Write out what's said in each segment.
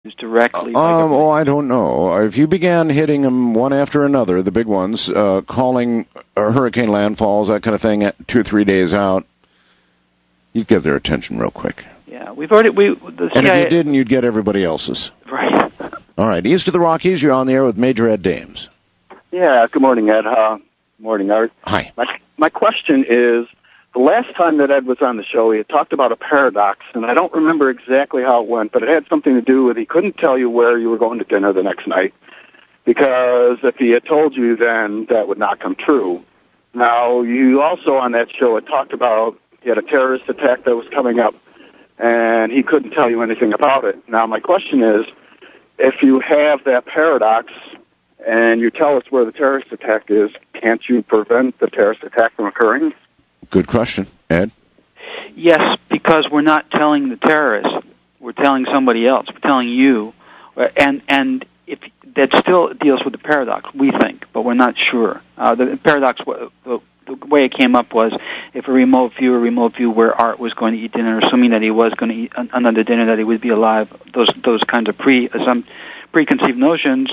directly. I don't know. If you began hitting them one after another, the big ones, calling hurricane landfalls, that kind of thing, 2 or 3 days out, you'd get their attention real quick. Yeah, we've already. The CIA, and if you didn't, you'd get everybody else's. Right. All right, east of the Rockies, you're on the air with Major Ed Dames. Yeah, good morning, Ed. Morning, Art. Hi. My question is, the last time that Ed was on the show, he had talked about a paradox, and I don't remember exactly how it went, but it had something to do with he couldn't tell you where you were going to dinner the next night, because if he had told you, then that would not come true. Now, you also on that show had talked about he had a terrorist attack that was coming up, and he couldn't tell you anything about it. Now, my question is, if you have that paradox and you tell us where the terrorist attack is, can't you prevent the terrorist attack from occurring? Good question. Ed? Yes, because we're not telling the terrorists. We're telling somebody else. We're telling you. And if that still deals with the paradox, we think, but we're not sure. The paradox, the way it came up was if a remote view where Art was going to eat dinner, assuming that he was going to eat another dinner, that he would be alive, those kinds of preconceived notions,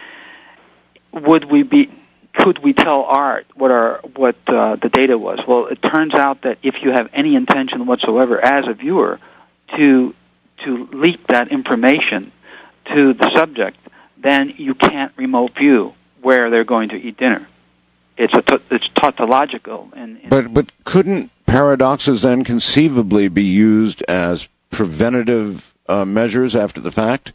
could we tell Art what the data was? Well, it turns out that if you have any intention whatsoever as a viewer to leak that information to the subject, then you can't remote view where they're going to eat dinner. It's tautological. But couldn't paradoxes then conceivably be used as preventative measures after the fact?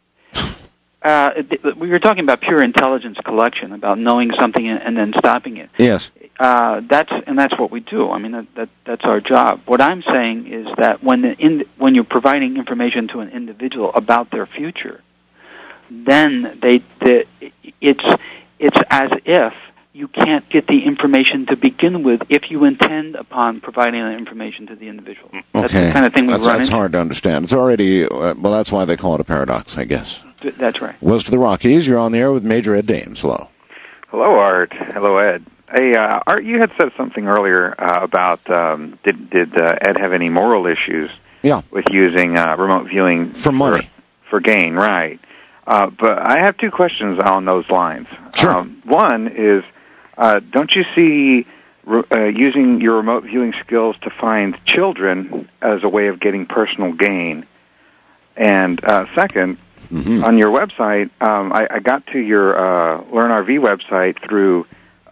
We were talking about pure intelligence collection, about knowing something and then stopping it. Yes. That's what we do. I mean, that's our job. What I'm saying is that when you're providing information to an individual about their future, then it's as if you can't get the information to begin with if you intend upon providing the information to the individual. Okay. That's the kind of thing That's hard to understand. It's already, that's why they call it a paradox, I guess. That's right. West of the Rockies, you're on the air with Major Ed Dames. Hello. Hello, Art. Hello, Ed. Hey, Art, you had said something earlier about did Ed have any moral issues with using remote viewing for money? For gain, right. But I have two questions on those lines. Sure. One is, don't you see using your remote viewing skills to find children as a way of getting personal gain? And second, on your website, I got to your Learn RV website through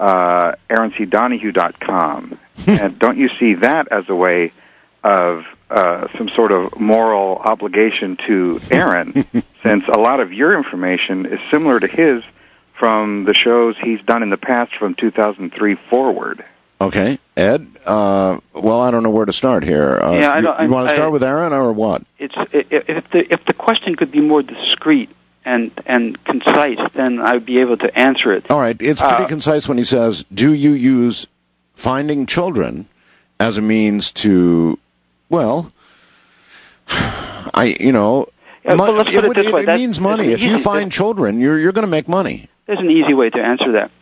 AaronCDonahue.com. And don't you see that as a way of some sort of moral obligation to Aaron, since a lot of your information is similar to his from the shows he's done in the past from 2003 forward? Okay. Ed, well, I don't know where to start here. You want to start with Aaron or what? If the question could be more discreet and concise, then I'd be able to answer it. All right. It's pretty concise when he says, do you use finding children as a means to, well, let's put it this way. It means money. If you find children, you're going to make money. There's an easy way to answer that.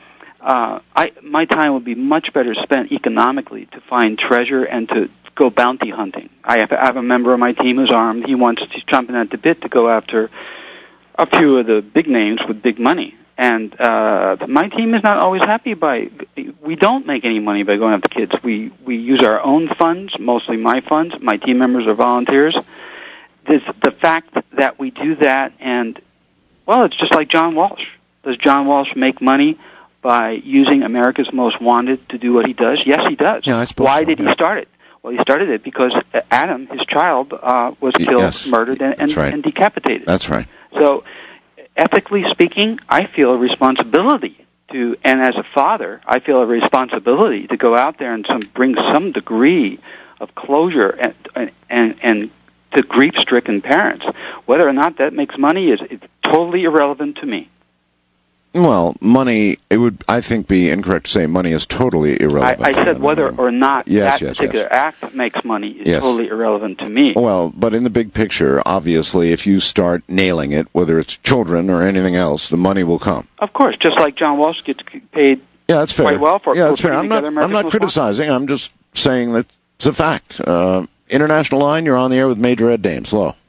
My time would be much better spent economically to find treasure and to go bounty hunting. I have a member of my team who's armed. He's chomping at the bit to go after a few of the big names with big money. And my team is not always happy we don't make any money by going after kids. We use our own funds, mostly my funds. My team members are volunteers. The fact that we do that, and, well, it's just like John Walsh. Does John Walsh make money by using America's Most Wanted to do what he does? Yes, he does. Yeah, I suppose Why did he start it? Well, he started it because Adam, his child, was killed, murdered, and decapitated. That's right. So, ethically speaking, I feel a responsibility and as a father, I feel a responsibility to go out there and bring some degree of closure and to grief-stricken parents. Whether or not that makes money is totally irrelevant to me. Well, money, it would, I think, be incorrect to say money is totally irrelevant. I said whether or not that particular act makes money is totally irrelevant to me. Well, but in the big picture, obviously, if you start nailing it, whether it's children or anything else, the money will come. Of course, just like John Walsh gets paid that's fair. quite well for Yeah, that's fair. I'm not criticizing. I'm just saying that it's a fact. International line, you're on the air with Major Ed Dames. Hello.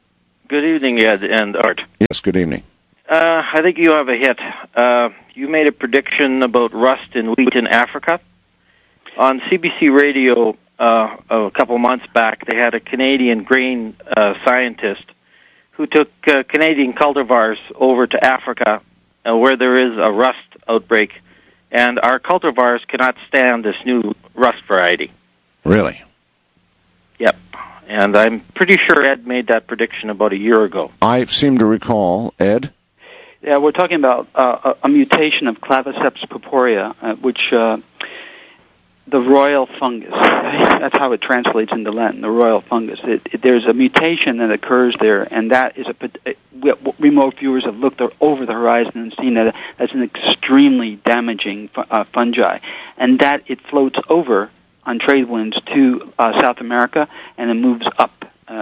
Good evening, Ed and Art. Yes, good evening. I think you have a hit. You made a prediction about rust in wheat in Africa. On CBC Radio a couple months back, they had a Canadian grain scientist who took Canadian cultivars over to Africa where there is a rust outbreak, and our cultivars cannot stand this new rust variety. Really? Yep. And I'm pretty sure Ed made that prediction about a year ago. I seem to recall, Ed? Yeah, we're talking about a mutation of Claviceps purpurea, which the royal fungus, that's how it translates into Latin, the royal fungus. There's a mutation that occurs there, and that is remote viewers have looked over the horizon and seen that that's an extremely damaging fungi, and that it floats over on trade winds to South America, and it moves up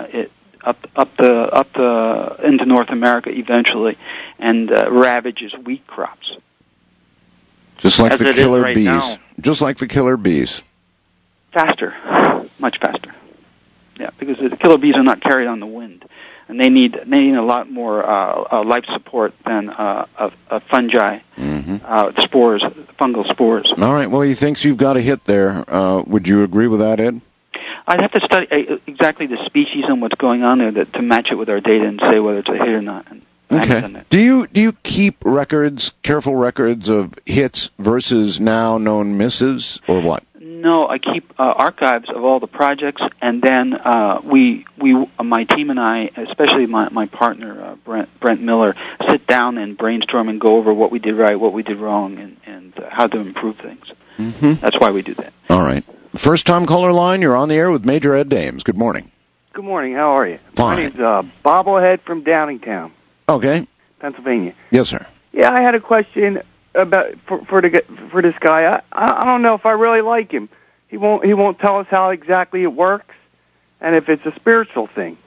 into North America eventually, and ravages wheat crops. Just like As the it killer is right bees. now. Just like the killer bees. Faster, much faster. Yeah, because the killer bees are not carried on the wind, and they need a lot more life support than a fungi spores, fungal spores. All right. Well, he thinks you've got a hit there. Would you agree with that, Ed? I'd have to study exactly the species and what's going on there to match it with our data and say whether it's a hit or not. And I haven't done Okay. that. Do you keep careful records of hits versus now known misses, or what? No, I keep archives of all the projects, and then my team and I, especially my partner Brent Miller, sit down and brainstorm and go over what we did right, what we did wrong, and how to improve things. Mm-hmm. That's why we do that. All right. First-time caller line, you're on the air with Major Ed Dames. Good morning. Good morning. How are you? Fine. My name's Bobblehead from Downingtown, Okay. Pennsylvania. Yes, sir. Yeah, I had a question about for this guy. I don't know if I really like him. He won't tell us how exactly it works, and if it's a spiritual thing.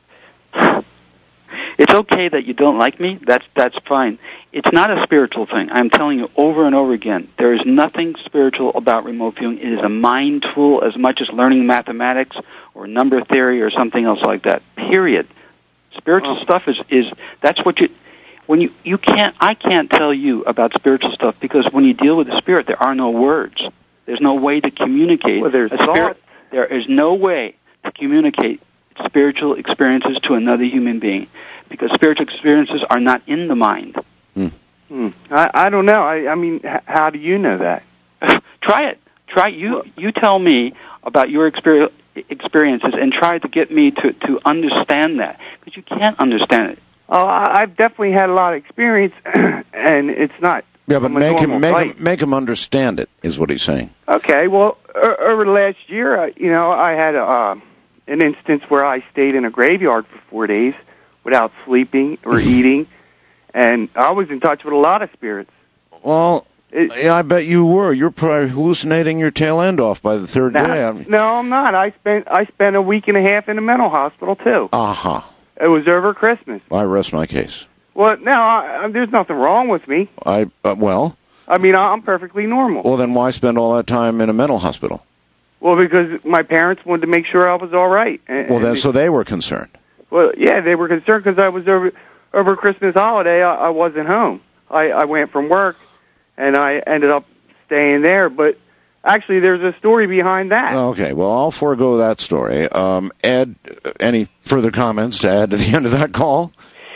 It's okay that you don't like me. That's fine. It's not a spiritual thing. I'm telling you over and over again. There is nothing spiritual about remote viewing. It is a mind tool as much as learning mathematics or number theory or something else like that. Period. Spiritual stuff is that's what I can't tell you about spiritual stuff, because when you deal with the spirit, there are no words. There's no way to communicate. Well, there's thoughts. There is no way to communicate spiritual experiences to another human being, because spiritual experiences are not in the mind. I don't know. I mean, how do you know that? Try it. You tell me about your experiences and try to get me to understand that, because you can't understand it. Oh, I've definitely had a lot of experience, and it's not. Yeah, but make him understand it, is what he's saying. Okay, well, over the last year, I had an instance where I stayed in a graveyard for 4 days without sleeping or eating, and I was in touch with a lot of spirits. Well, yeah, I bet you were. You're probably hallucinating your tail end off by the third day. No, I'm not. I spent a week and a half in a mental hospital, too. Uh-huh. It was over Christmas. I rest my case. Well, no, there's nothing wrong with me. Well... I mean, I'm perfectly normal. Well, then why spend all that time in a mental hospital? Well, because my parents wanted to make sure I was all right. So they were concerned. Well, yeah, they were concerned because I was over Christmas holiday. I wasn't home. I went from work, and I ended up staying there. But actually, there's a story behind that. Okay, well, I'll forego that story. Ed, any further comments to add to the end of that call?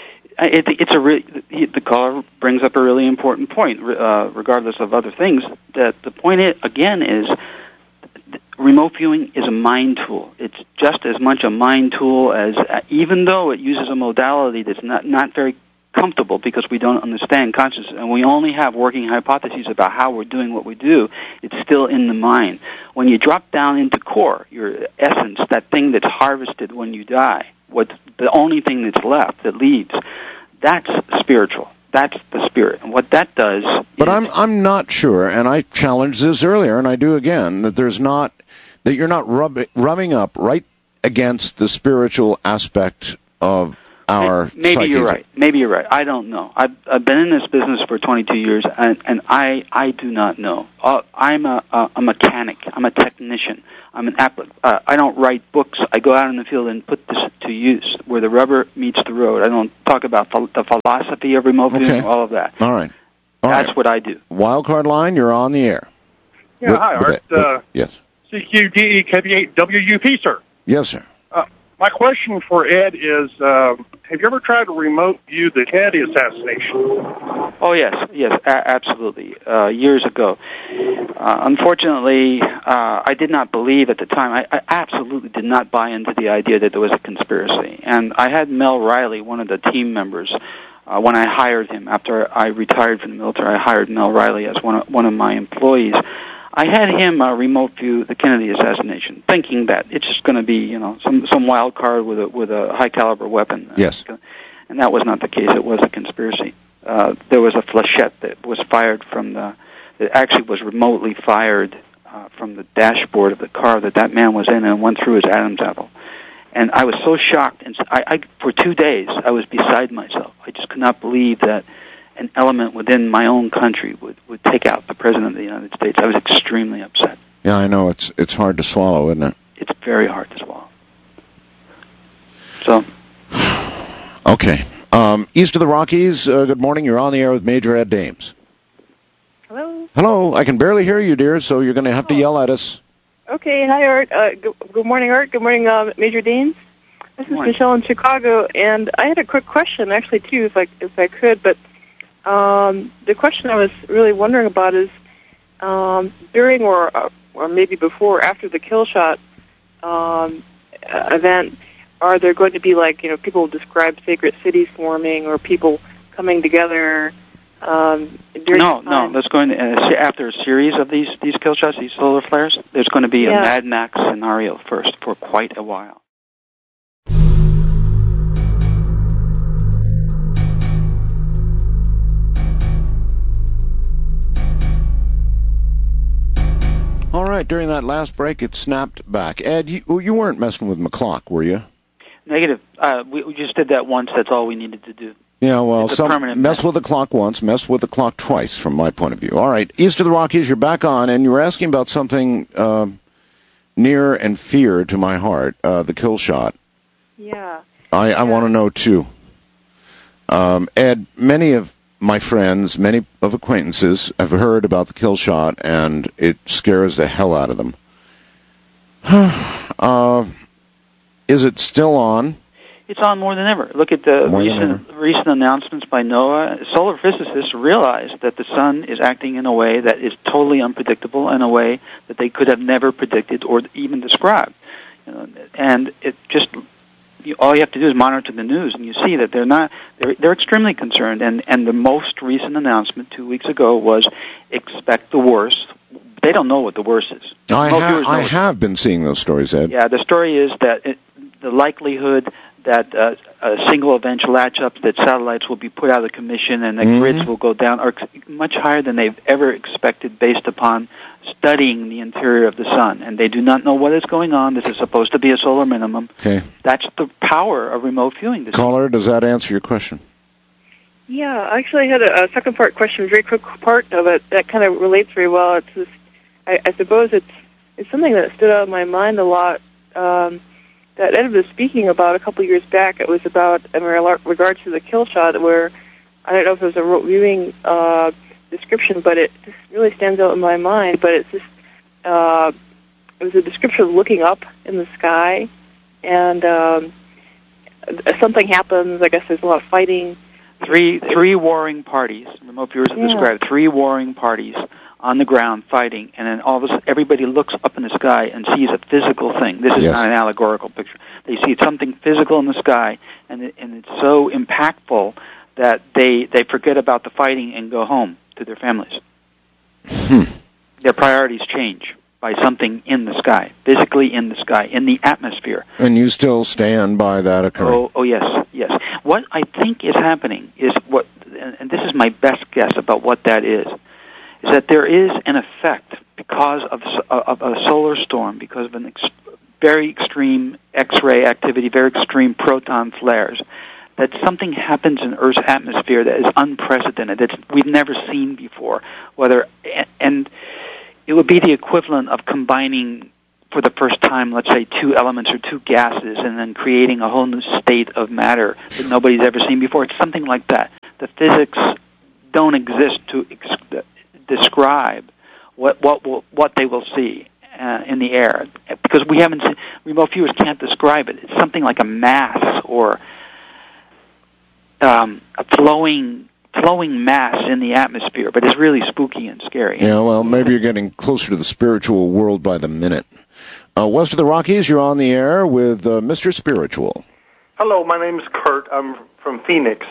The caller brings up a really important point, regardless of other things. That the point is remote viewing is a mind tool. It's just as much a mind tool as, even though it uses a modality that's not very comfortable, because we don't understand consciousness and we only have working hypotheses about how we're doing what we do, it's still in the mind. When you drop down into core, your essence, that thing that's harvested when you die, what's the only thing that's left, that leaves, that's spiritual. That's the spirit. And what that does... But I'm not sure, and I challenged this earlier, and I do again, that you're not rubbing up right against the spiritual aspect of our maybe you're psyches. right. Maybe you're right. I don't know. I've been in this business for 22 years, and I do not know. I'm a mechanic. I'm a technician. I don't write books. I go out in the field and put this to use where the rubber meets the road. I don't talk about the philosophy of remote viewing, all of that. All right. That's what I do. Wildcard line, you're on the air. Yeah, hi, Art. Yes. CQDEKB8WUP, sir. Yes, sir. My question for Ed is, have you ever tried to remote view the Kennedy assassination? Oh, yes, absolutely. Years ago. Unfortunately, I did not believe at the time. I absolutely did not buy into the idea that there was a conspiracy. And I had Mel Riley, one of the team members, when I hired him. After I retired from the military, I hired Mel Riley as one of my employees. I had him remote view the Kennedy assassination, thinking that it's just going to be, some wild card with a high caliber weapon. Yes. And that was not the case. It was a conspiracy. There was a flechette that was fired that actually was remotely fired from the dashboard of the car that man was in and went through his Adam's apple. And I was so shocked, and I for 2 days I was beside myself. I just could not believe that an element within my own country would take out the President of the United States. I was extremely upset. Yeah, I know. It's hard to swallow, isn't it? It's very hard to swallow. So. Okay. East of the Rockies, good morning. You're on the air with Major Ed Dames. Hello? Hello. I can barely hear you, dear, so you're going to have to yell at us. Okay. Hi, Art. Good morning, Art. Good morning, Major Dames. This is Michelle in Chicago, and I had a quick question, actually, too, if I could, but the question I was really wondering about is during or maybe before or after the kill shot event, are there going to be people describe sacred cities forming or people coming together? No. There's going to after a series of these kill shots, these solar flares. There's going to be a Mad Max scenario first for quite a while. All right, during that last break, it snapped back. Ed, you weren't messing with McClock, were you? Negative. We just did that once. That's all we needed to do. Yeah, well, mess with the clock once, mess with the clock twice, from my point of view. All right, East of the Rockies, you're back on, and you were asking about something near and dear to my heart, the kill shot. Yeah. I want to know, too. Ed, many of my friends, many of acquaintances have heard about the kill shot, and it scares the hell out of them. Is it still on? It's on more than ever. Look at the recent announcements by NOAA. Solar physicists realize that the sun is acting in a way that is totally unpredictable, in a way that they could have never predicted or even described. And it just all you have to do is monitor the news, and you see that they're extremely concerned. And the most recent announcement 2 weeks ago was expect the worst. They don't know what the worst is. I have been seeing those stories, Ed. Yeah, the story is that the likelihood that single event latch-ups, that satellites will be put out of commission and the grids will go down, are much higher than they've ever expected based upon studying the interior of the sun. And they do not know what is going on. This is supposed to be a solar minimum. Okay. That's the power of remote viewing. Caller, does that answer your question? Yeah, actually I had a second part question, a very quick part of it that kind of relates very well. It's just, I suppose it's something that stood out in my mind a lot, that Ed was speaking about a couple of years back. It was about, in regards to the kill shot, where I don't know if it was a remote viewing description, but it just really stands out in my mind. But it's just, it was a description of looking up in the sky, and something happens. I guess there's a lot of fighting. Three warring parties. Remote viewers have described 3 warring parties on the ground fighting, and then all of a sudden everybody looks up in the sky and sees a physical thing. This is not an allegorical picture. They see something physical in the sky, and it's so impactful that they forget about the fighting and go home to their families. Their priorities change by something in the sky, physically in the sky, in the atmosphere. And you still stand by that occurring? Oh, yes. What I think is happening is and this is my best guess about what that is that there is an effect because of a solar storm, because of very extreme X-ray activity, very extreme proton flares, that something happens in Earth's atmosphere that is unprecedented, that we've never seen before. And it would be the equivalent of combining for the first time, let's say, two elements or two gases, and then creating a whole new state of matter that nobody's ever seen before. It's something like that. The physics don't exist to describe what they will see in the air, because we haven't seen, remote viewers can't describe it. It's something like a mass or a flowing mass in the atmosphere, but it's really spooky and scary. Yeah, well, maybe you're getting closer to the spiritual world by the minute. West of the Rockies, you're on the air with Mr. Spiritual. Hello, my name is Kurt. I'm from Phoenix.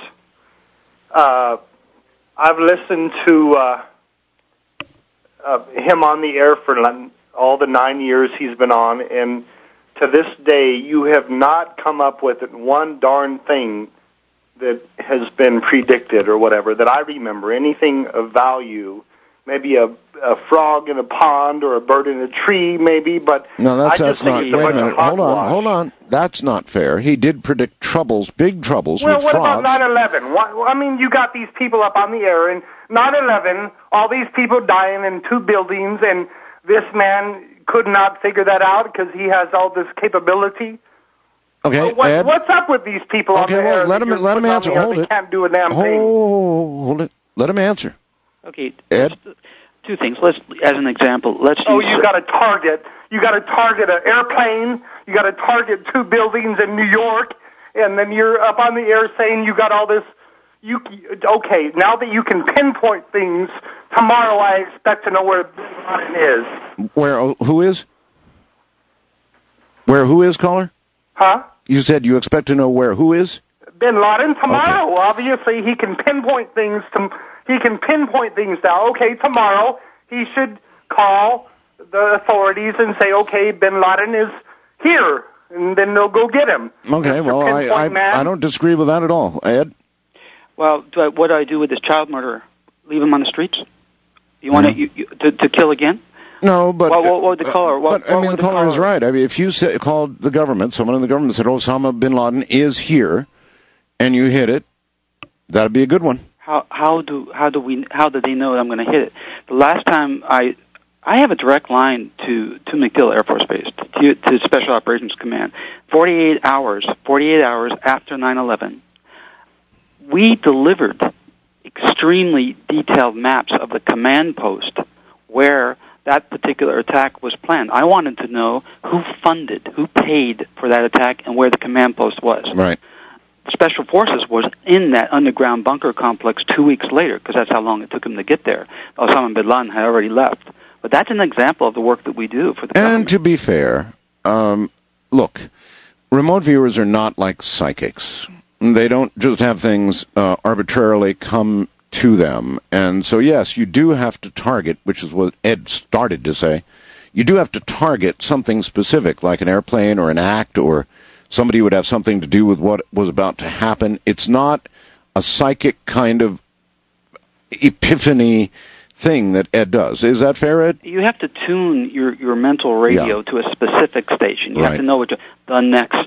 I've listened to him on the air for all the 9 years he's been on, and to this day, you have not come up with one darn thing that has been predicted or whatever that I remember. Anything of value, maybe a frog in a pond or a bird in a tree, maybe, but no, that's not. Wait a minute. Hold on. That's not fair. He did predict big troubles with frogs. Well, what about 9/11? I mean, you got these people up on the air, and 9/11, all these people dying in two buildings, and this man could not figure that out because he has all this capability. Okay, Ed, what's up with these people on the air? Well, let him answer. Hold it. Can't do a damn thing. Hold it. Let him answer. Okay, Ed. Two things. As an example, let's use... you got to target. You got to target an airplane. You got to target two buildings in New York, and then you're up on the air saying you got all this. Okay, now that you can pinpoint things, tomorrow I expect to know where Bin Laden is. Who is? Where who is, caller? Huh? You said you expect to know where who is? Bin Laden tomorrow. Okay. Obviously, he can pinpoint things. He can pinpoint things now. Okay, tomorrow he should call the authorities and say, "Okay, Bin Laden is here," and then they'll go get him. Okay, well, I don't disagree with that at all, Ed. Well, what do I do with this child murderer? Leave him on the streets? You want to kill again? No, but what would the caller? The caller is right. I mean, if you called the government, someone in the government said Osama bin Laden is here, and you hit it, that'd be a good one. How do they know that I'm going to hit it? The last time I have a direct line to MacDill Air Force Base, to Special Operations Command. 48 hours after 9/11, we delivered extremely detailed maps of the command post where that particular attack was planned. I wanted to know who paid for that attack, and where the command post was. Right. Special Forces was in that underground bunker complex 2 weeks later, because that's how long it took him to get there. Osama bin Laden had already left. But that's an example of the work that we do for the government. And to be fair, look, remote viewers are not like psychics. They don't just have things arbitrarily come to them. And so, yes, you do have to target, which is what Ed started to say, you do have to target something specific, like an airplane or an act, or somebody would have something to do with what was about to happen. It's not a psychic kind of epiphany thing that Ed does. Is that fair, Ed? You have to tune your mental radio to a specific station. You have to know what the next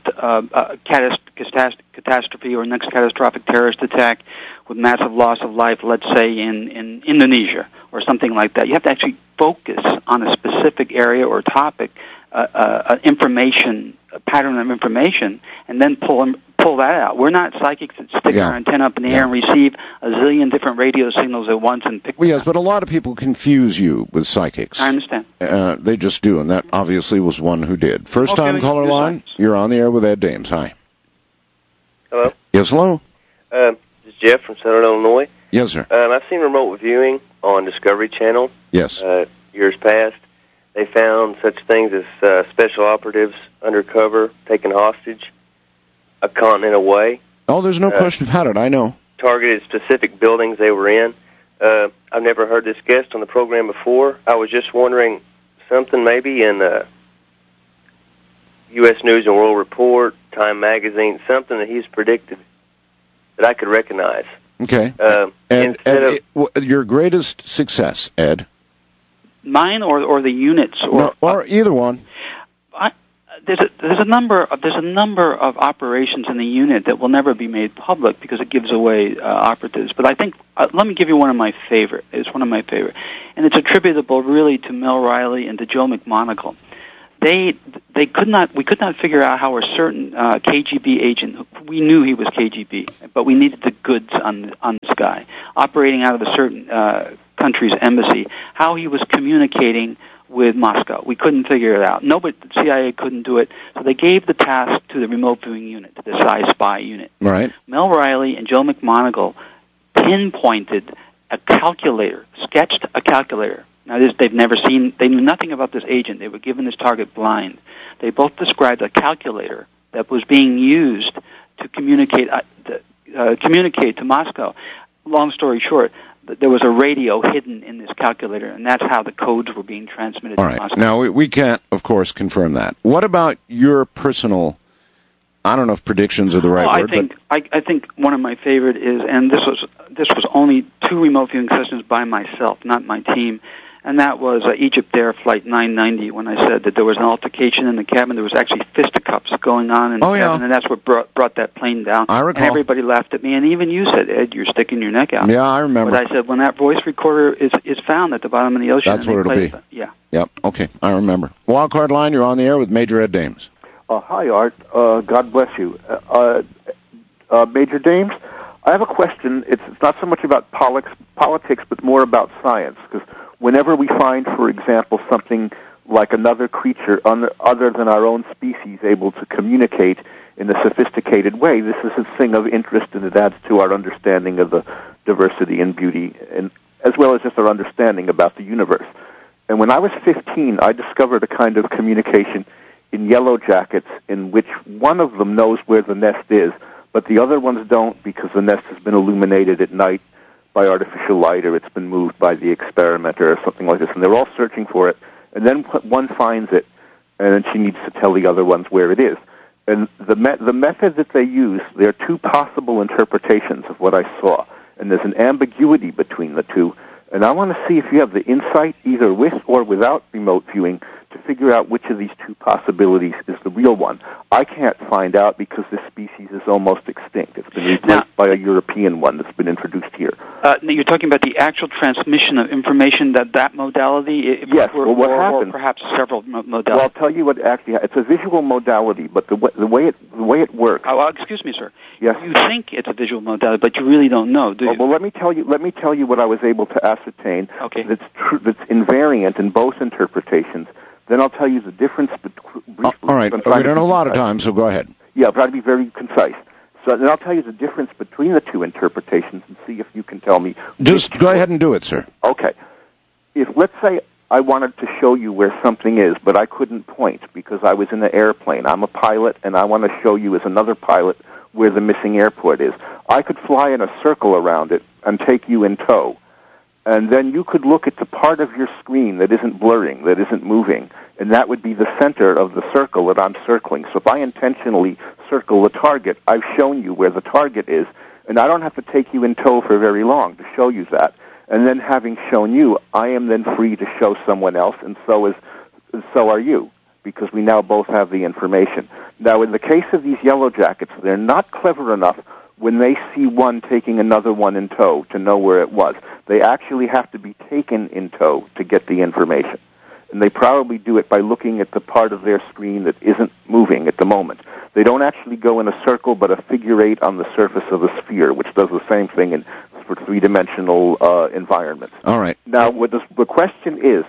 catastrophe or next catastrophic terrorist attack with massive loss of life, let's say in Indonesia or something like that. You have to actually focus on a specific area or topic, a pattern of information, and then pull that out. We're not psychics that stick our antenna up in the air and receive a zillion different radio signals at once and pick them yes, but a lot of people confuse you with psychics. I understand. They just do, and that obviously was one who did. First-time caller line, you're on the air with Ed Dames. Hi. Hello? Yes, hello? This is Jeff from Southern Illinois. Yes, sir. I've seen remote viewing on Discovery Channel. Yes. Years past. They found such things as special operatives undercover, taken hostage, a continent away. Oh, there's no question about it. I know. Targeted specific buildings they were in. I've never heard this guest on the program before. I was just wondering something maybe in U.S. News and World Report, Time Magazine, something that he's predicted that I could recognize. Okay. And your greatest success, Ed? Mine or the units? Or either one. there's a number of operations in the unit that will never be made public because it gives away operatives. But I think let me give you one of my favorite. It's one of my favorite, and it's attributable really to Mel Riley and to Joe McMoneagle. We could not figure out how a certain KGB agent, we knew he was KGB, but we needed the goods on this guy operating out of a certain country's embassy, how he was communicating with Moscow. We couldn't figure it out. Nobody, the CIA couldn't do it, so they gave the task to the remote viewing unit, to the Spy unit. Right. Mel Riley and Joe McMoneagle pinpointed a calculator, sketched a calculator. Now, they knew nothing about this agent. They were given this target blind. They both described a calculator that was being used to communicate to Moscow. Long story short, there was a radio hidden in this calculator, and that's how the codes were being transmitted to Moscow. Now, we can't, of course, confirm that. What about your personal, I don't know if predictions are the right word, I think one of my favorite is, and this was only 2 remote viewing sessions by myself, not my team, and that was Egypt Air Flight 990 when I said that there was an altercation in the cabin. There was actually fisticuffs going on in the cabin, and that's what brought that plane down. I recall. And everybody laughed at me, and even you said, Ed, you're sticking your neck out. Yeah, I remember. But I said, when that voice recorder is found at the bottom of the ocean... That's what it'll be. Yeah. Yep, okay, I remember. Wildcard Line, you're on the air with Major Ed Dames. Hi, Art. God bless you. Major Dames, I have a question. It's not so much about politics, but more about science, because whenever we find, for example, something like another creature other than our own species able to communicate in a sophisticated way, this is a thing of interest, and it adds to our understanding of the diversity and beauty, and as well as just our understanding about the universe. And when I was 15, I discovered a kind of communication in yellow jackets in which one of them knows where the nest is, but the other ones don't because the nest has been illuminated at night by artificial light, or it's been moved by the experimenter, or something like this, and they're all searching for it, and then one finds it, and then she needs to tell the other ones where it is. And the method that they use, there are 2 possible interpretations of what I saw, and there's an ambiguity between the 2, and I want to see if you have the insight, either with or without remote viewing, to figure out which of these 2 possibilities is the real one. I can't find out because this species is almost extinct. It's been replaced by a European one that's been introduced here. You're talking about the actual transmission of information, that modality? Yes. What happens? Or perhaps several modalities? Well, I'll tell you what actually. It's a visual modality, but the way it works. Oh, excuse me, sir. Yes. You think it's a visual modality, but you really don't know, do you? Well, let me tell you what I was able to ascertain. Okay. That's invariant in both interpretations. Then I'll tell you the difference between... all right. We don't have a lot of time, so go ahead. Yeah, but I'll be very concise. So then I'll tell you the difference between the 2 interpretations and see if you can tell me... Just go ahead and do it, sir. Okay. If, let's say, I wanted to show you where something is, but I couldn't point because I was in an airplane. I'm a pilot, and I want to show you as another pilot where the missing airport is. I could fly in a circle around it and take you in tow. And then you could look at the part of your screen that isn't blurring, that isn't moving, and that would be the center of the circle that I'm circling. So if I intentionally circle the target, I've shown you where the target is, and I don't have to take you in tow for very long to show you that. And then having shown you, I am then free to show someone else, and so are you, because we now both have the information. Now, in the case of these yellow jackets, they're not clever enough when they see one taking another one in tow to know where it was. They actually have to be taken in tow to get the information. And they probably do it by looking at the part of their screen that isn't moving at the moment. They don't actually go in a circle, but a figure 8 on the surface of a sphere, which does the same thing for 3-dimensional environments. All right. Now, the question is,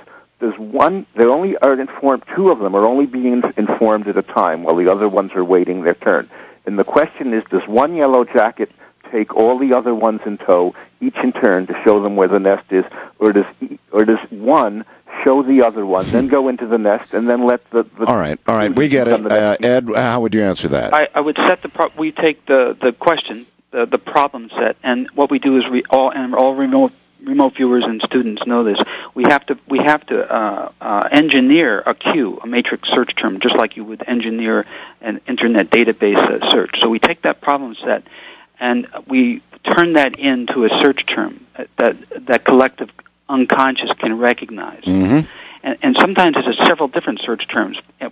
they only are informed, 2 of them are only being informed at a time while the other ones are waiting their turn. And the question is, does one yellow jacket take all the other ones in tow, each in turn, to show them where the nest is, or does one show the other one, then go into the nest, and then let the all right, we get it. Ed, how would you answer that? I would set we take the question, the problem set, and what we do is all remote viewers and students know this. We have to engineer a queue, a matrix search term, just like you would engineer an internet database search. So we take that problem set and we turn that into a search term that collective unconscious can recognize. Mm-hmm. And sometimes it's several different search terms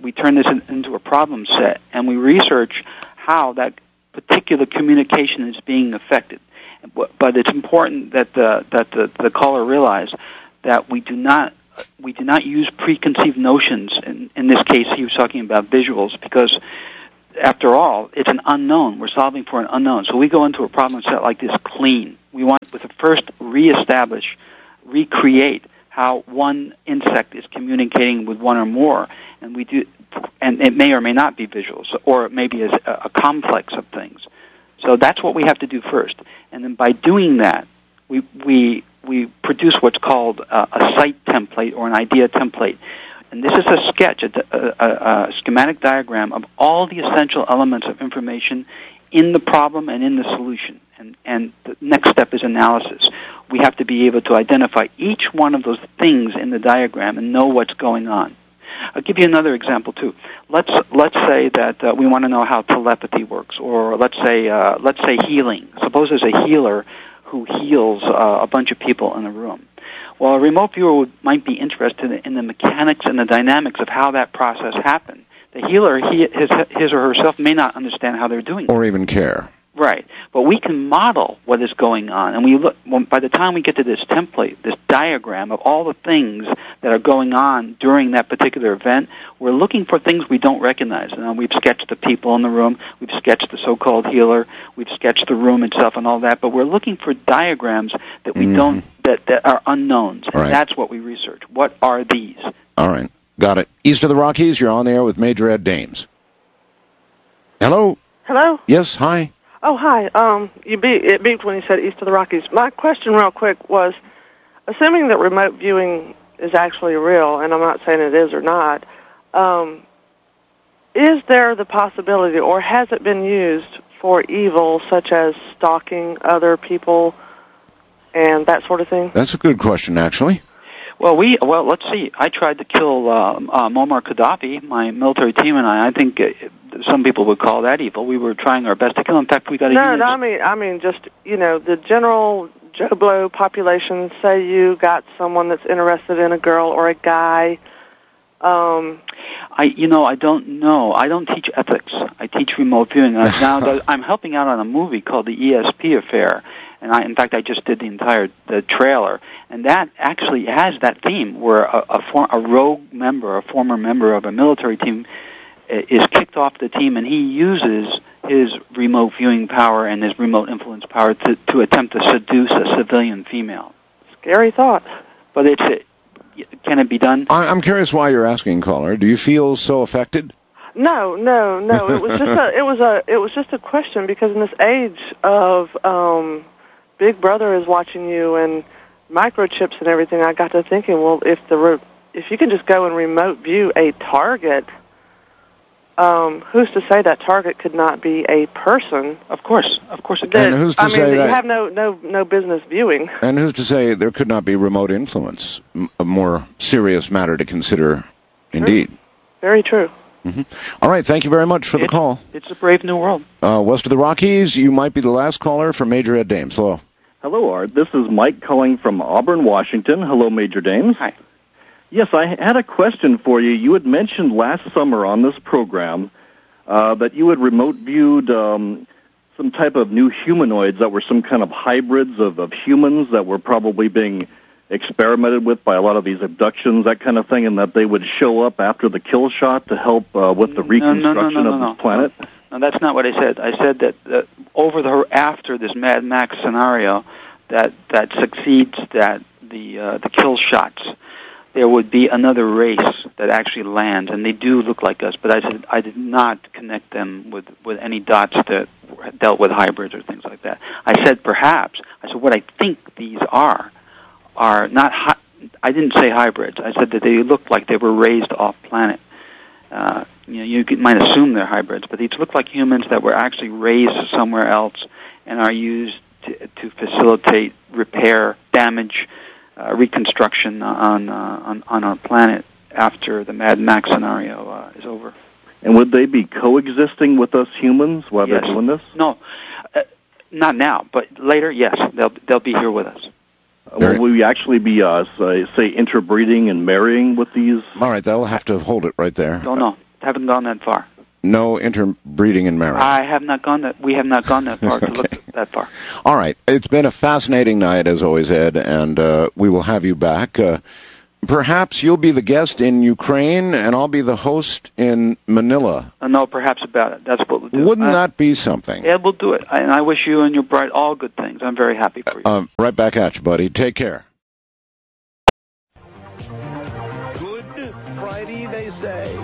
we turn this into a problem set, and we research how that particular communication is being affected. But it's important that the caller realize that we do not use preconceived notions. In this case, he was talking about visuals, because after all, it's an unknown. We're solving for an unknown. So we go into a problem set like this clean. We want to first recreate how one insect is communicating with one or more, and we do, and it may or may not be visuals, or it may be a complex of things. So that's what we have to do first, and then by doing that, we produce what's called a site template or an idea template. And this is a sketch, a schematic diagram of all the essential elements of information in the problem and in the solution. And the next step is analysis. We have to be able to identify each one of those things in the diagram and know what's going on. I'll give you another example too. Let's say that we want to know how telepathy works, or let's say healing. Suppose there's a healer who heals a bunch of people in a room. Well, a remote viewer might be interested in the mechanics and the dynamics of how that process happened. The healer, his or herself, may not understand how they're doing it. Or even care. Right. But we can model what is going on. And we look, by the time we get to this template, this diagram of all the things that are going on during that particular event, we're looking for things we don't recognize. And we've sketched the people in the room, we've sketched the so-called healer, we've sketched the room itself and all that, but we're looking for diagrams that we don't, that are unknowns. And that's what we research. What are these? All right. Got it. East of the Rockies, you're on the air with Major Ed Dames. Hello? Hello? Yes, hi. Oh, hi. It beeped when you said East of the Rockies. My question real quick was, assuming that remote viewing is actually real, and I'm not saying it is or not, is there the possibility, or has it been used for evil, such as stalking other people and that sort of thing? That's a good question, actually. Well, let's see. I tried to kill Muammar Gaddafi, my military team and I. I think some people would call that evil. We were trying our best to kill him. In fact, we got a No, I mean, just, the general Joe Blow population. Say you got someone that's interested in a girl or a guy. I don't know. I don't teach ethics. I teach remote viewing. I'm helping out on a movie called The ESP Affair. And in fact, I just did the trailer, and that actually has that theme where a rogue member, a former member of a military team, is kicked off the team, and he uses his remote viewing power and his remote influence power to attempt to seduce a civilian female. Scary thought. But can it be done? I'm curious why you're asking, caller. Do you feel so affected? No. It was just a question, because in this age of Big Brother is watching you and microchips and everything, I got to thinking, well, if you can just go and remote view a target, who's to say that target could not be a person? Of course it can. And who's to say that you have no business viewing? And who's to say there could not be remote influence? A more serious matter to consider, indeed. Very true. Mm-hmm. All right, thank you very much for the call. It's a brave new world. West of the Rockies, you might be the last caller for Major Ed Dames. Hello. Hello, Art. This is Mike calling from Auburn, Washington. Hello, Major Dames. Hi. Yes, I had a question for you. You had mentioned last summer on this program that you had remote viewed some type of new humanoids that were some kind of hybrids of humans that were probably being experimented with by a lot of these abductions, that kind of thing, and that they would show up after the kill shot to help with the reconstruction of this planet? No, that's not what I said. I said that after this Mad Max scenario that succeeds the kill shots, there would be another race that actually lands, and they do look like us. But I said I did not connect them with any dots that dealt with hybrids or things like that. I said perhaps. I said what I think these are not. I didn't say hybrids. I said that they looked like they were raised off planet. You might assume they're hybrids, but these look like humans that were actually raised somewhere else and are used to facilitate repair, damage, reconstruction on our planet after the Mad Max scenario is over. And would they be coexisting with us humans while they're doing this? No, not now, but later, yes, they'll be here with us. Will we actually be, say, interbreeding and marrying with these? All right, they'll have to hold it right there. Don't know. Haven't gone that far. No interbreeding in marriage. I have not gone that. We have not gone that far to look that far. All right. It's been a fascinating night, as always, Ed, and we will have you back. Perhaps you'll be the guest in Ukraine, and I'll be the host in Manila. No, perhaps about it. That's what we'll do. Wouldn't that be something? Yeah, we'll do it. And I wish you and your bride all good things. I'm very happy for you. Right back at you, buddy. Take care. Good Friday, they say.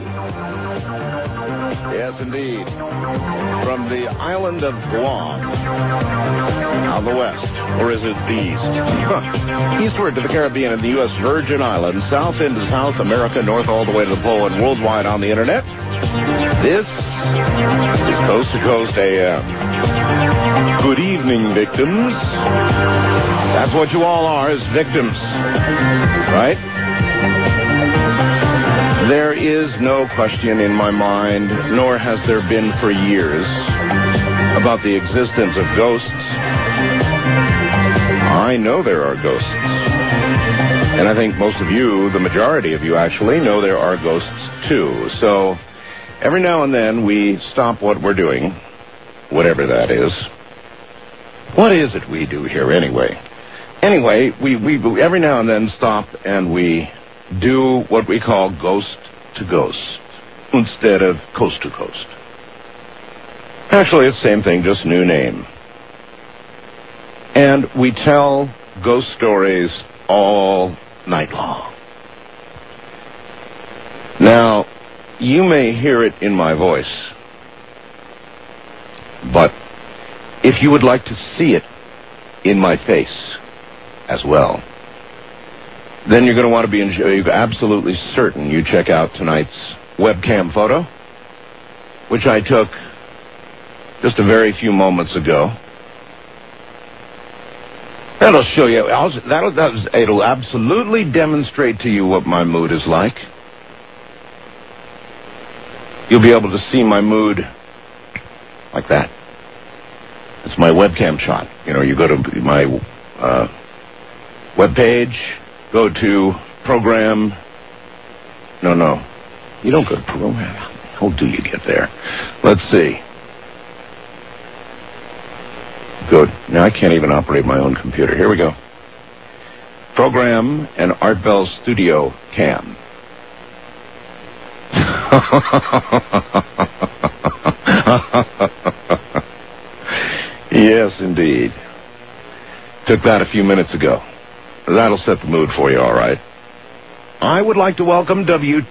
Yes, indeed. From the island of Guam, on the west, or is it the east? Eastward to the Caribbean and the U.S. Virgin Islands, south into South America, north all the way to the pole, and worldwide on the Internet. This is Coast to Coast AM. Good evening, victims. That's what you all are, is victims. Right? There is no question in my mind, nor has there been for years, about the existence of ghosts. I know there are ghosts. And I think most of you, the majority of you actually, know there are ghosts too. So every now and then we stop what we're doing, whatever that is. What is it we do here anyway? Anyway, we every now and then stop and we do what we call ghost to ghost instead of coast to coast. Actually, it's the same thing, just new name. And we tell ghost stories all night long. Now, you may hear it in my voice, but if you would like to see it in my face as well, then you're going to want to be absolutely certain you check out tonight's webcam photo, which I took just a very few moments ago. That'll show you, it'll absolutely demonstrate to you what my mood is like. You'll be able to see my mood like that. It's my webcam shot. You know, you go to my webpage, go to program. No. You don't go to program. How do you get there? Let's see. Good. Now I can't even operate my own computer. Here we go. Program and Art Bell Studio Cam. Yes, indeed. Took that a few minutes ago. That'll set the mood for you, all right. I would like to welcome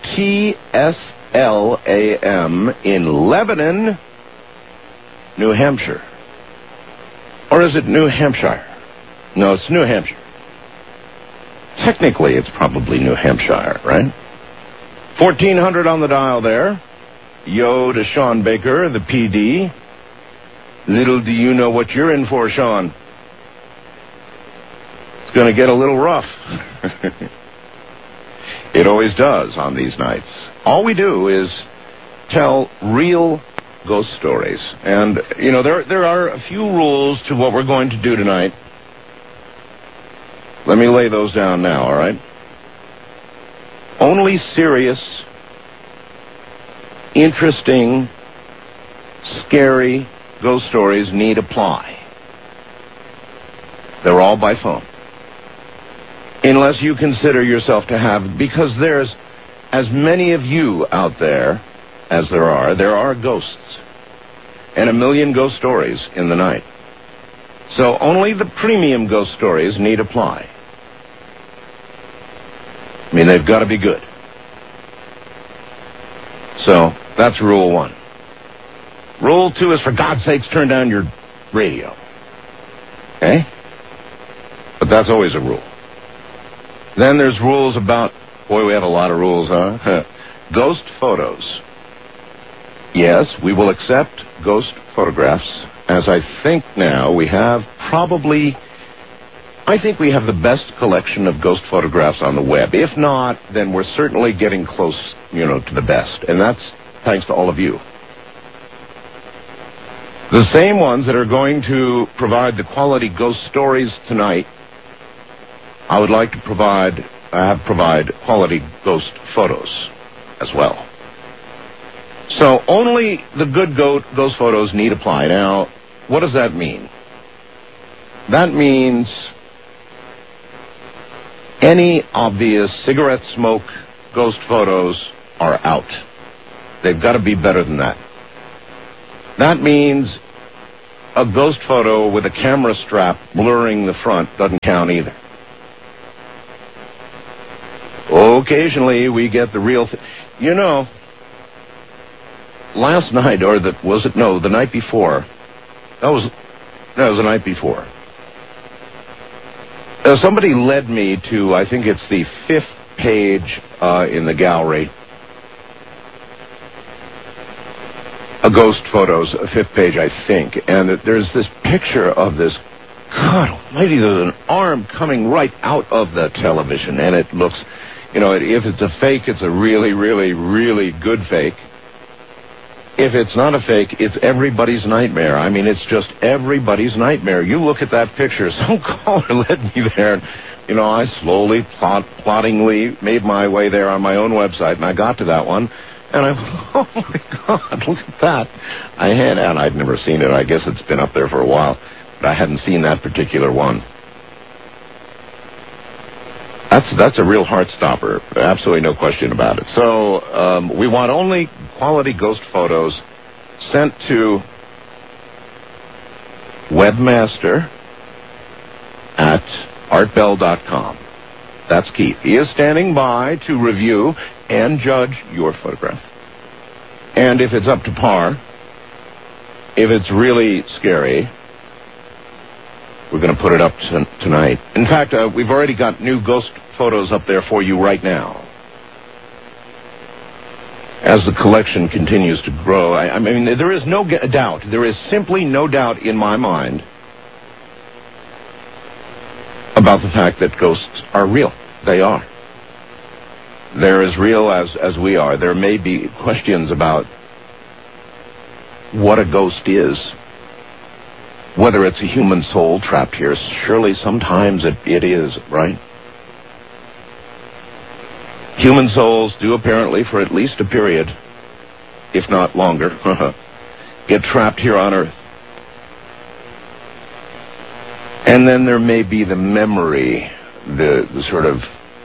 WTSL-AM in Lebanon, New Hampshire. Or is it New Hampshire? No, it's New Hampshire. Technically, it's probably New Hampshire, right? 1400 on the dial there. Yo to Sean Baker, the PD. Little do you know what you're in for, Sean. It's going to get a little rough. It always does on these nights. All we do is tell real ghost stories. And, you know, there are a few rules to what we're going to do tonight. Let me lay those down now, all right? Only serious, interesting, scary ghost stories need apply. They're all by phone. Unless you consider yourself to have, because there's as many of you out there as there are ghosts. And a million ghost stories in the night. So only the premium ghost stories need apply. I mean, they've got to be good. So that's rule 1. Rule 2 is, for God's sakes, turn down your radio. Okay? But that's always a rule. Then there's rules about, boy, we have a lot of rules, huh? Ghost photos. Yes, we will accept ghost photographs, as I think now we have probably, I think we have the best collection of ghost photographs on the web. If not, then we're certainly getting close, to the best. And that's thanks to all of you. The same ones that are going to provide the quality ghost stories tonight, I would like to provide quality ghost photos as well. So only the good ghost photos need apply. Now, what does that mean? That means any obvious cigarette smoke ghost photos are out. They've got to be better than that. That means a ghost photo with a camera strap blurring the front doesn't count either. Occasionally we get the real thing. You know, last night, or the night before. That was the night before. Somebody led me to, I think it's the 5th page in the gallery. A ghost photos, 5th page, I think. And there's this picture of this, God almighty, there's an arm coming right out of the television. And it looks, you know, if it's a fake, it's a really, really, really good fake. If it's not a fake, it's everybody's nightmare. I mean, it's just everybody's nightmare. You look at that picture, some caller led me there, and, you know, I slowly, ploddingly made my way there on my own website, and I got to that one, and I thought, oh my God, look at that. And I'd never seen it. I guess it's been up there for a while, but I hadn't seen that particular one. That's a real heart stopper. Absolutely no question about it. So we want only quality ghost photos sent to webmaster@artbell.com. That's Keith. He is standing by to review and judge your photograph. And if it's up to par, if it's really scary, we're going to put it up tonight. In fact, we've already got new ghost photos up there for you right now. As the collection continues to grow, I mean, there is no doubt. There is simply no doubt in my mind about the fact that ghosts are real. They are. They're as real as we are. There may be questions about what a ghost is. Whether it's a human soul trapped here, surely sometimes it is, right? Human souls do apparently, for at least a period, if not longer, get trapped here on Earth. And then there may be the memory, the sort of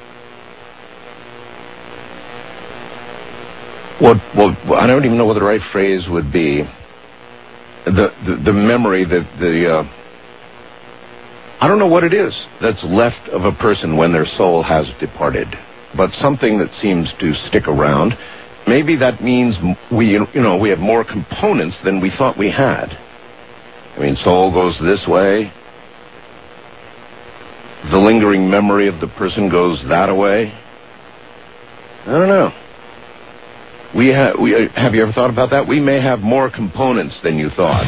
what I don't even know what the right phrase would be. The memory that I don't know what it is that's left of a person when their soul has departed, but something that seems to stick around. Maybe that means we have more components than we thought we had. I mean, soul goes this way. The lingering memory of the person goes that way. I don't know. Have you ever thought about that? We may have more components than you thought.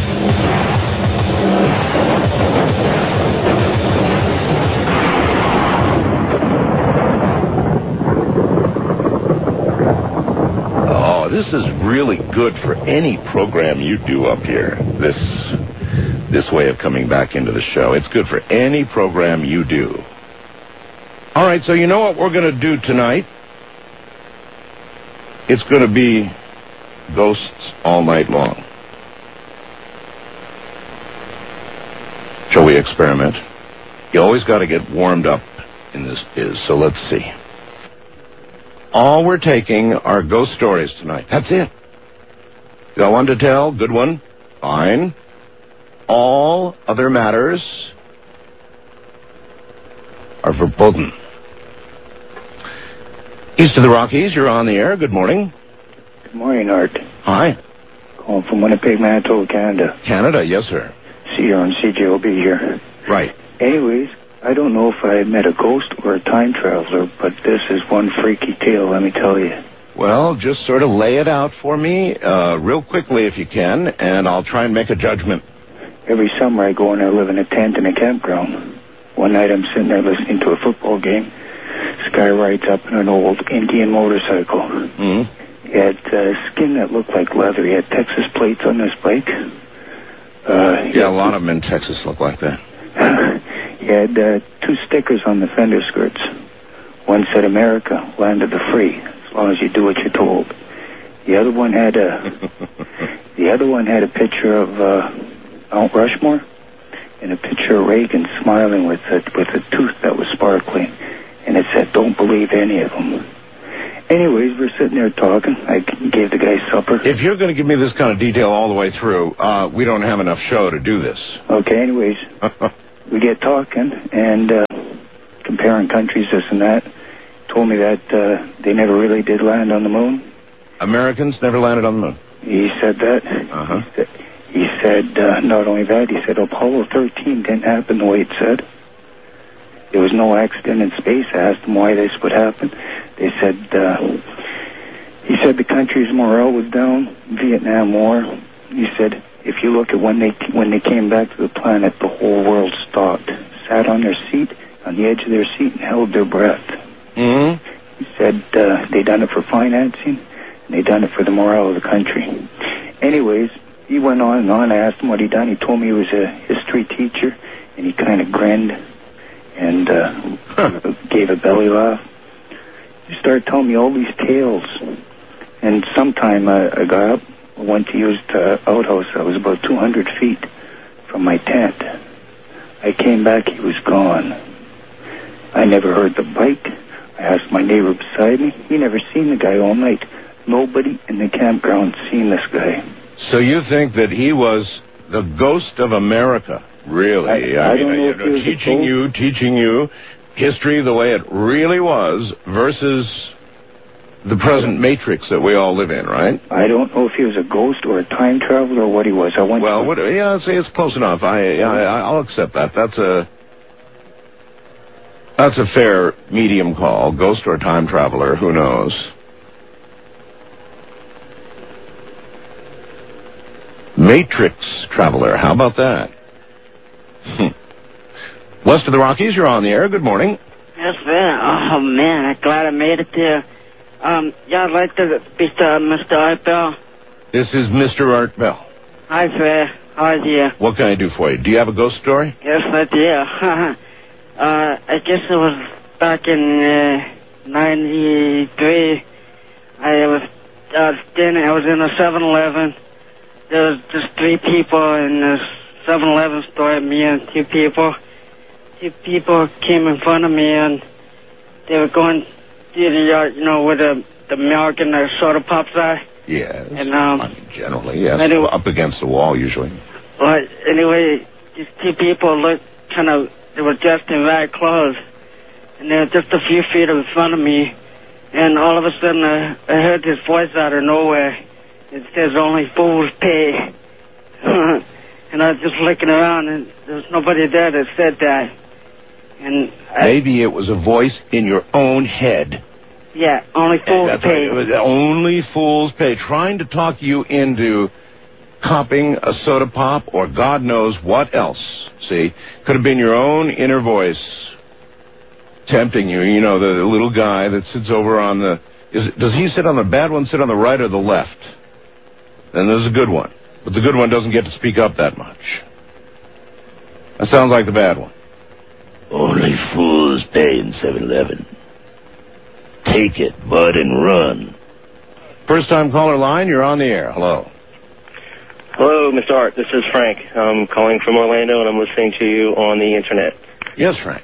Oh, this is really good for any program you do up here. This way of coming back into the show. It's good for any program you do. All right, so you know what we're going to do tonight? It's going to be ghosts all night long. Shall we experiment? You always got to get warmed up in this so let's see. All we're taking are ghost stories tonight. That's it. Got one to tell? Good one? Fine. All other matters are verboten. East of the Rockies, you're on the air. Good morning. Good morning, Art. Hi. Calling from Winnipeg, Manitoba, Canada. Canada, yes, sir. See you on CJOB here. Right. Anyways, I don't know if I met a ghost or a time traveler, but this is one freaky tale, let me tell you. Well, just sort of lay it out for me real quickly if you can, and I'll try and make a judgment. Every summer I go and I live in a tent in a campground. One night I'm sitting there listening to a football game. This guy rides up in an old Indian motorcycle. Mm-hmm. He had skin that looked like leather. He had Texas plates on his bike. Yeah, a lot of them in Texas look like that. He had 2 stickers on the fender skirts. One said, "America, land of the free, as long as you do what you're told." The other one had a picture of Mount Rushmore and a picture of Reagan smiling with a tooth that was sparkling, and it said, "Don't believe any of them." Anyways, we're sitting there talking. I gave the guy supper. If you're going to give me this kind of detail all the way through, we don't have enough show to do this. Okay, anyways, we get talking and comparing countries, this and that. Told me that they never really did land on the moon. Americans never landed on the moon. He said that. Uh-huh. He said not only that, he said Apollo 13 didn't happen the way it said. There was no accident in space. I asked him why this would happen. They said, he said the country's morale was down, Vietnam War. He said, if you look at when they came back to the planet, the whole world stopped, sat on their seat, on the edge of their seat, and held their breath. Mm-hmm. He said they done it for financing, and they done it for the morale of the country. Anyways, he went on and on. I asked him what he done. He told me he was a history teacher, and he kind of grinned and gave a belly laugh. He started telling me all these tales. And sometime I got up, went to use the outhouse that was about 200 feet from my tent. I came back, he was gone. I never heard the bike. I asked my neighbor beside me. He never seen the guy all night. Nobody in the campground seen this guy. So you think that he was the ghost of America? Really? I don't know if he was teaching you history the way it really was versus the present matrix that we all live in, right? I don't know if he was a ghost or a time traveler or what he was. I'd say it's close enough. I'll accept that. That's a fair medium call. Ghost or time traveler, who knows? Matrix traveler, how about that? West of the Rockies, you're on the air. Good morning. Yes, sir. Oh, man, I'm glad I made it there. I'd like to speak to Mr. Art Bell. This is Mr. Art Bell. Hi, sir. How are you? What can I do for you? Do you have a ghost story? Yes, I do. I guess it was back in 93. I was in a 7-Eleven. There was just 3 people in this 7-Eleven store, me and 2 people. 2 people came in front of me, and they were going through the yard, where the milk and the soda pops are. Yes. And, generally, yes. Anyway, up against the wall, usually. But anyway, these 2 people looked they were dressed in rag clothes, and they were just a few feet in front of me, and all of a sudden I heard this voice out of nowhere. It says, "Only fools pay." And I was just looking around, and there was nobody there that said that. And maybe it was a voice in your own head. Yeah, only fools pay. Right. Only fools pay. Trying to talk you into copping a soda pop or God knows what else. See? Could have been your own inner voice tempting you. The little guy that sits over on the... Does he sit on the bad one, sit on the right or the left? Then there's a good one. But the good one doesn't get to speak up that much. That sounds like the bad one. Only fools pay in 7-Eleven. Take it, bud, and run. First-time caller line, you're on the air. Hello. Hello, Mr. Art. This is Frank. I'm calling from Orlando, and I'm listening to you on the Internet. Yes, Frank.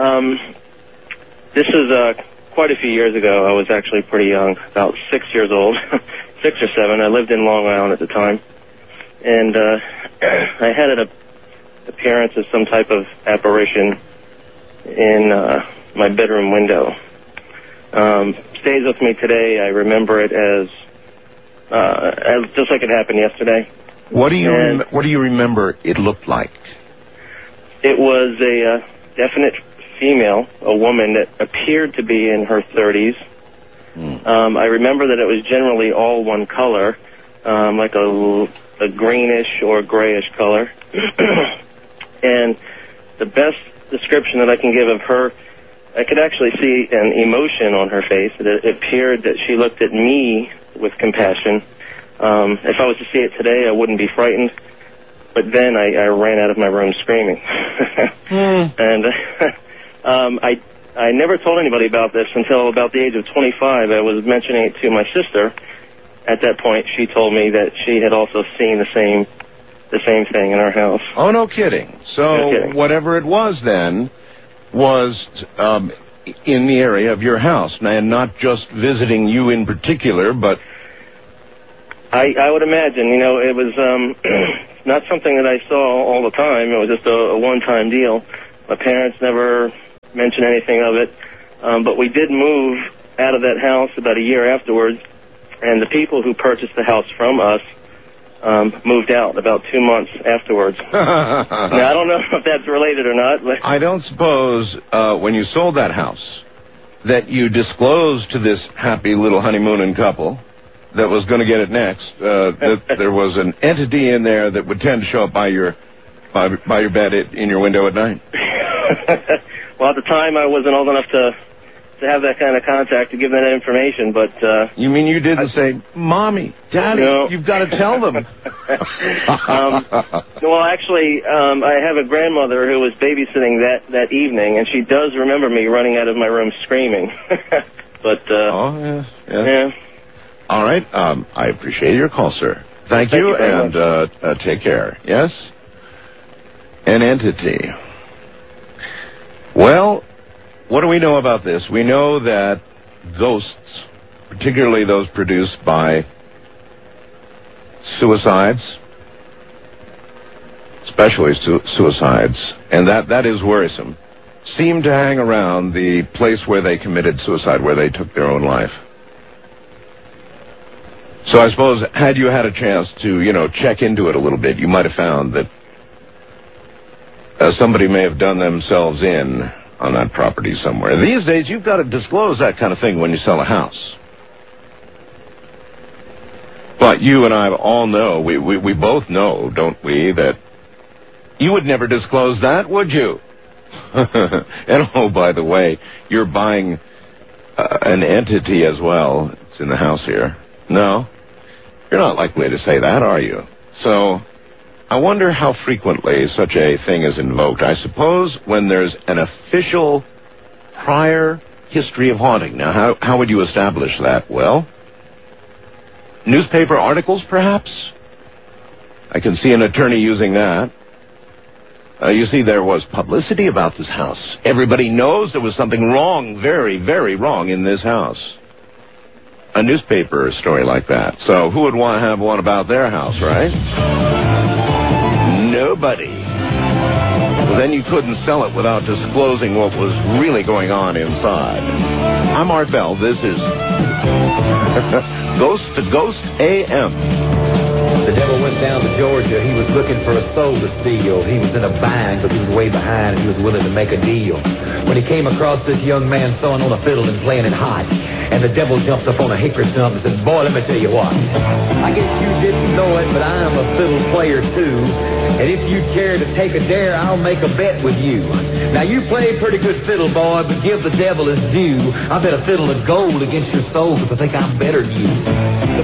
This is quite a few years ago. I was actually pretty young, about 6 years old, 6 or 7. I lived in Long Island at the time. And I had an appearance of some type of apparition in my bedroom window. Stays with me today. I remember it as just like it happened yesterday. What do you remember it looked like? It was a definite female, a woman that appeared to be in her 30s. I remember that it was generally all one color, like a greenish or grayish color. And the best description that I can give of her, I could actually see an emotion on her face. It appeared that she looked at me with compassion. If I was to see it today, I wouldn't be frightened. But then I ran out of my room screaming. And I never told anybody about this until about the age of 25. I was mentioning it to my sister, at that point, she told me that she had also seen the same thing in our house. Oh, no kidding. So No kidding. whatever it was then was in the area of your house, and not just visiting you in particular, but... I would imagine, it was not something that I saw all the time. It was just a one-time deal. My parents never mentioned anything of it, but we did move out of that house about a year afterwards, and the people who purchased the house from us moved out about 2 months afterwards. Now, I don't know if that's related or not. But I don't suppose when you sold that house that you disclosed to this happy little honeymooning couple that was going to get it next, that there was an entity in there that would tend to show up by your bed in your window at night. Well, at the time, I wasn't old enough to have that kind of contact to give them that information, but... You mean you didn't say, Mommy, Daddy, no. You've got to tell them. Well, actually, I have a grandmother who was babysitting that evening, and she does remember me running out of my room screaming. But, oh, yeah. Yeah. All right. I appreciate your call, sir. Thank you very and take care. Yes? An entity. Well, what do we know about this? We know that ghosts, particularly those produced by suicides, especially suicides, and that is worrisome, seem to hang around the place where they committed suicide, where they took their own life. So I suppose, had you had a chance to, check into it a little bit, you might have found that somebody may have done themselves in on that property somewhere. These days, you've got to disclose that kind of thing when you sell a house. But you and I all know, we both know, don't we, that you would never disclose that, would you? And, oh, by the way, you're buying an entity as well. It's in the house here. No, you're not likely to say that, are you? So I wonder how frequently such a thing is invoked. I suppose when there's an official prior history of haunting. Now, how would you establish that? Well, newspaper articles, perhaps? I can see an attorney using that. You see, there was publicity about this house. Everybody knows there was something wrong, very, very wrong in this house. A newspaper story like that. So who would want to have one about their house, right? Nobody. Well, then you couldn't sell it without disclosing what was really going on inside. I'm Art Bell. This is Ghost to Ghost AM. The devil went down to Georgia. He was looking for a soul to steal. He was in a bind, but he was way behind, and he was willing to make a deal. When he came across this young man sewing on a fiddle and playing it hot, and the devil jumps up on a hickory stump and says, "Boy, let me tell you what. I guess you didn't know it, but I am a fiddle player too. And if you care to take a dare, I'll make a bet with you. Now, you play pretty good fiddle, boy, but give the devil his due. I bet a fiddle of gold against your soul because I think I'm better than you."